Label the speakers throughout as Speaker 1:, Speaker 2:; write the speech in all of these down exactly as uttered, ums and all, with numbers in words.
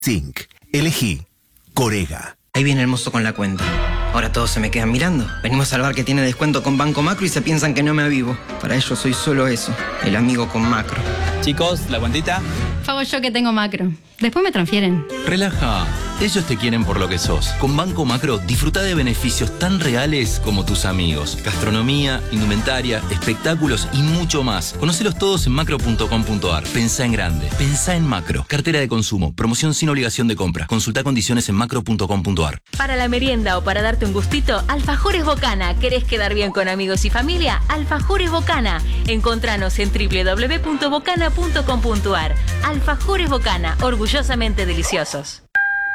Speaker 1: Zinc. Elegí Corega.
Speaker 2: Ahí viene el mozo con la cuenta. Ahora todos se me quedan mirando. Venimos al bar que tiene descuento con Banco Macro y se piensan que no me avivo. Para ellos soy solo eso, el amigo con Macro.
Speaker 3: Chicos, ¿la cuentita?
Speaker 4: Pago yo que tengo Macro. Después me transfieren.
Speaker 3: Relaja. Ellos te quieren por lo que sos. Con Banco Macro disfruta de beneficios tan reales como tus amigos. Gastronomía, indumentaria, espectáculos y mucho más. Conócelos todos en macro punto com punto ar. Pensá en grande. Pensá en Macro. Cartera de consumo. Promoción sin obligación de compra. Consulta condiciones en macro punto com punto ar.
Speaker 5: Para la merienda o para darte un gustito, Alfajores Bocana. ¿Querés quedar bien con amigos y familia? Alfajores Bocana. Encontranos en doble u doble u doble u punto bocana punto com punto ar. Alfajores Bocana. Orgullosamente deliciosos.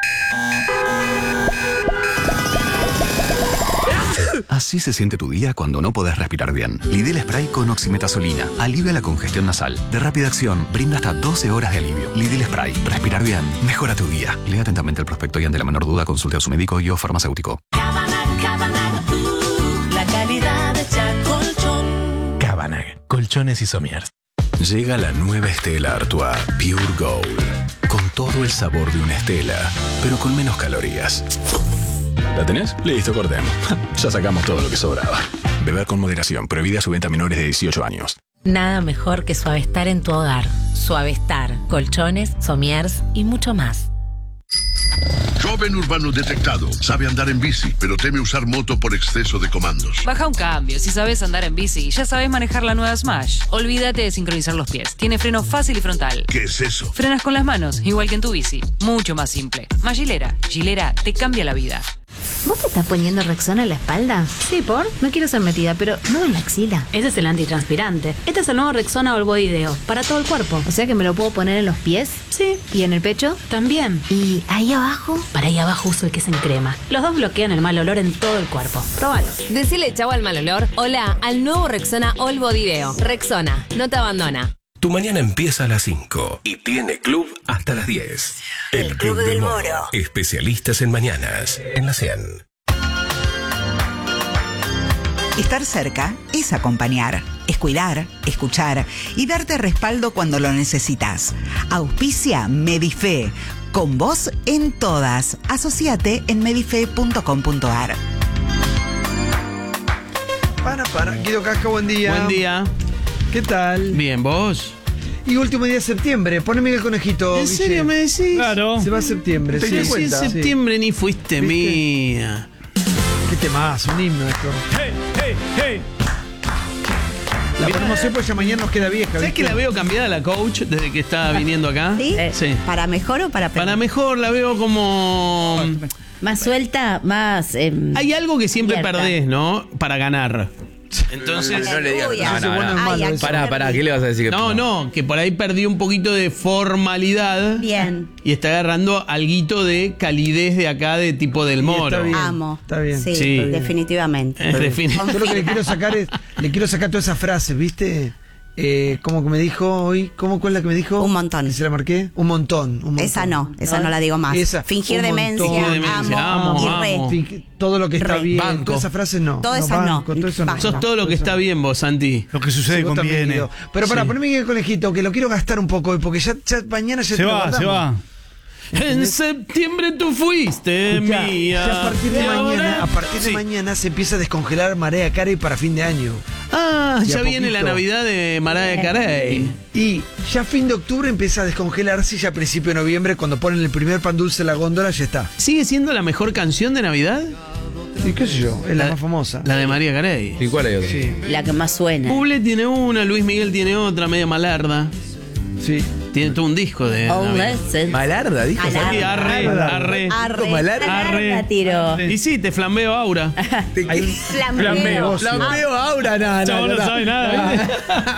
Speaker 1: Así se siente tu día cuando no podés respirar bien. Lidl Spray con oximetazolina. Alivia la congestión nasal. De rápida acción, brinda hasta doce horas de alivio. Lidl Spray. Respirar bien. Mejora tu día. Lea atentamente el prospecto y ante la menor duda consulte a su médico y o farmacéutico.
Speaker 6: Cabanag, Cabanag, uh, la calidad de colchón.
Speaker 7: Cabanag. Colchones y somiers.
Speaker 1: Llega la nueva Stella Artois Pure Gold. Con todo el sabor de una Stella, pero con menos calorías. ¿La tenés? Listo, cortemos. Ya sacamos todo lo que sobraba. Beber con moderación. Prohibida su venta a menores de dieciocho años.
Speaker 8: Nada mejor que Suavestar en tu hogar. Suavestar, colchones, somiers y mucho más.
Speaker 9: Joven urbano detectado. Sabe andar en bici, pero teme usar moto por exceso de comandos.
Speaker 10: Baja un cambio. Si sabes andar en bici, ya sabes manejar la nueva Smash. Olvídate de sincronizar los pies. Tiene freno fácil y frontal.
Speaker 9: ¿Qué es eso?
Speaker 10: Frenas con las manos, igual que en tu bici. Mucho más simple. Más Gilera. Gilera te cambia la vida.
Speaker 11: ¿Vos te estás poniendo Rexona en la espalda?
Speaker 12: Sí, ¿por?
Speaker 11: No quiero ser metida, pero no en la axila.
Speaker 12: Ese es el antitranspirante. Este es el nuevo Rexona All Body Deo, para todo el cuerpo.
Speaker 11: O sea que me lo puedo poner en los pies.
Speaker 12: Sí.
Speaker 11: ¿Y en el pecho?
Speaker 12: También.
Speaker 11: ¿Y ahí abajo?
Speaker 12: Para ahí abajo uso el que es en crema. Los dos bloquean el mal olor en todo el cuerpo. Próbalo.
Speaker 13: Decile chau al mal olor. Hola al nuevo Rexona All Body Deo. Rexona, no te abandona.
Speaker 14: Tu mañana empieza a las cinco y tiene club hasta las diez. El, el Club, Club del Moro. Moro. Especialistas en mañanas. En la cien.
Speaker 15: Estar cerca es acompañar, es cuidar, escuchar y darte respaldo cuando lo necesitas. Auspicia Medife. Con vos en todas. Asociate en medife punto com punto ar.
Speaker 16: Para, para. Guido Casca, buen día.
Speaker 17: Buen día.
Speaker 16: ¿Qué tal?
Speaker 17: Bien, ¿vos?
Speaker 16: Y último día de septiembre. Poneme el conejito.
Speaker 17: ¿En
Speaker 16: Guille.
Speaker 17: serio me decís?
Speaker 16: Claro. Se va a septiembre.
Speaker 17: ¿Te
Speaker 16: sí.
Speaker 17: En septiembre sí. Ni fuiste ¿Viste? Mía.
Speaker 16: Qué temazo, un himno esto.
Speaker 17: Hey, hey, hey.
Speaker 16: La ponemos siempre, ya mañana nos queda vieja.
Speaker 17: ¿Sabes que la veo cambiada la coach desde que está viniendo acá?
Speaker 11: ¿Sí?
Speaker 17: Sí.
Speaker 11: ¿Para mejor o para peor?
Speaker 17: Para mejor, la veo como...
Speaker 11: Más suelta, más... Eh,
Speaker 17: Hay algo que siempre
Speaker 11: abierta.
Speaker 17: Perdés, ¿no? Para ganar. Entonces...
Speaker 18: No, no le digas.
Speaker 11: Uy,
Speaker 18: No, no, no.
Speaker 11: ay,
Speaker 18: no. Pará, pará, ¿qué le vas a decir? Que
Speaker 17: no, no, que por ahí perdió un poquito de formalidad.
Speaker 11: Bien.
Speaker 17: Y está agarrando alguito de calidez de acá, de tipo del Moro.
Speaker 16: Está bien,
Speaker 11: Amo.
Speaker 16: Está bien.
Speaker 11: Sí,
Speaker 17: Sí.
Speaker 11: definitivamente.
Speaker 17: Es definitivamente.
Speaker 16: Yo lo que le quiero sacar es, le quiero sacar todas esas frases, ¿viste? Eh, como que me dijo hoy, ¿cómo cuál es la que me dijo?
Speaker 11: Un montón.
Speaker 16: ¿Y se la marqué? Un montón, un montón.
Speaker 11: Esa no, esa no la digo más.
Speaker 16: Esa,
Speaker 11: Fingir
Speaker 16: un
Speaker 11: demencia,
Speaker 16: montón.
Speaker 17: Fingir demencia,
Speaker 11: amo,
Speaker 17: amo,
Speaker 11: y re.
Speaker 17: amo.
Speaker 16: Fing- todo lo que está
Speaker 11: Re.
Speaker 16: bien.
Speaker 18: Banco.
Speaker 16: Todas esas frases no.
Speaker 11: Todas esas no.
Speaker 16: banco, todo eso no.
Speaker 11: Basta.
Speaker 17: Sos todo lo que está bien vos, Santi.
Speaker 7: Lo que sucede
Speaker 16: Sí, vos también,
Speaker 7: conviene.
Speaker 16: Guido. Pero pará,
Speaker 17: Sí.
Speaker 16: poneme el conejito, que lo quiero gastar un poco hoy, porque ya, ya mañana ya
Speaker 7: Se
Speaker 16: te lo
Speaker 7: va,
Speaker 16: guardamos.
Speaker 7: se va.
Speaker 17: En septiembre tú fuiste
Speaker 16: Escuchá,
Speaker 17: mía.
Speaker 16: ya a partir de
Speaker 17: Y
Speaker 16: mañana,
Speaker 17: ahora-
Speaker 16: a partir de
Speaker 17: Sí.
Speaker 16: mañana se empieza a descongelar Mariah Carey para fin de año.
Speaker 17: Ah,
Speaker 16: Y a
Speaker 17: ya viene la
Speaker 16: poquito.
Speaker 17: Navidad de Mariah Carey.
Speaker 16: Y ya fin de octubre empieza a descongelarse y ya a principio de noviembre, cuando ponen el primer pan dulce en la góndola, ya está.
Speaker 17: ¿Sigue siendo la mejor canción de Navidad?
Speaker 16: Sí, qué sé yo, es la,
Speaker 17: La-
Speaker 16: más famosa.
Speaker 17: La de Mariah Carey.
Speaker 18: ¿Y cuál hay otro?
Speaker 16: Sí,
Speaker 11: La que más suena.
Speaker 17: Bublé tiene una, Luis Miguel tiene otra, media malarda.
Speaker 16: sí.
Speaker 17: Tiene todo un disco de
Speaker 11: Oh,
Speaker 17: Navidad.
Speaker 11: listen.
Speaker 18: Malarda, dijo.
Speaker 11: Malarda.
Speaker 17: Sí, arre, arre.
Speaker 11: Arre.
Speaker 18: Malarda.
Speaker 17: Arre.
Speaker 11: Tiro.
Speaker 17: Y sí, te flambeo Aura.
Speaker 16: Hay un
Speaker 11: Flambeo.
Speaker 18: Flambeo ahora, nada,
Speaker 17: Chavo no sabe nada, ¿viste?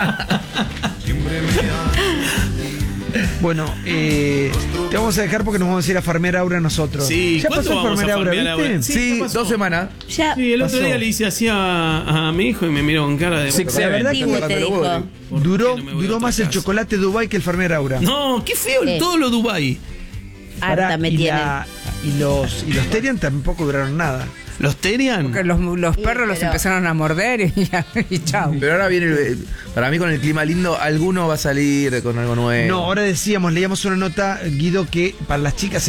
Speaker 16: Bueno, eh, te vamos a dejar porque nos vamos a ir a farmear Aura nosotros.
Speaker 17: Sí,
Speaker 16: ya
Speaker 17: ¿cuánto
Speaker 16: pasó el
Speaker 17: vamos a
Speaker 16: farmear Aura,
Speaker 17: farmear
Speaker 16: ¿viste?
Speaker 17: Aura?
Speaker 18: Sí,
Speaker 17: ¿qué pasó?
Speaker 18: dos semanas.
Speaker 11: Ya.
Speaker 17: Sí, el otro
Speaker 16: Pasó.
Speaker 17: día le hice así a, a mi hijo y me miró con cara de...
Speaker 18: Six
Speaker 16: La verdad
Speaker 18: Seven.
Speaker 11: Dime, te dijo.
Speaker 16: Duró,
Speaker 17: no me voy a
Speaker 16: duró
Speaker 17: otra
Speaker 16: más el
Speaker 17: casa?
Speaker 16: chocolate Dubai que el farmear Aura.
Speaker 17: No, qué feo
Speaker 11: Sí.
Speaker 17: todo lo Dubai.
Speaker 11: Harta
Speaker 16: Pará,
Speaker 11: me
Speaker 16: y,
Speaker 11: tienen.
Speaker 16: la- y los y los Terian tampoco duraron nada.
Speaker 17: ¿Los Terian?
Speaker 19: Porque los, los
Speaker 11: Sí,
Speaker 19: perros los
Speaker 11: pero-
Speaker 19: empezaron a morder y, y chau.
Speaker 18: Pero ahora viene, el- para mí con el clima lindo, alguno va a salir con algo nuevo.
Speaker 16: No, ahora decíamos, leíamos una nota, Guido, que para las chicas